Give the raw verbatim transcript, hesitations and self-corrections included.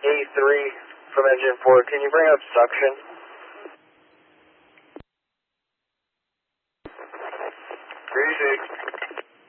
A three from engine four. Can you bring up suction? three six.